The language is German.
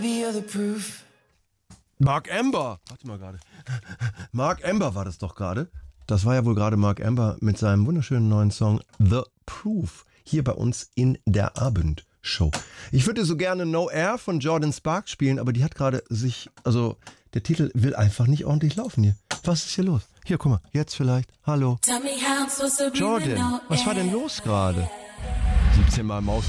Mark Amber. Warte mal gerade. Mark Amber war das doch gerade. Das war ja wohl gerade Mark Amber mit seinem wunderschönen neuen Song The Proof. Hier bei uns in der Abendshow. Ich würde so gerne No Air von Jordan Sparks spielen, aber die hat gerade der Titel will einfach nicht ordentlich laufen hier. Was ist hier los? Hier, guck mal, jetzt vielleicht. Hallo. Jordan, was war denn los gerade? 17 Mal Maus.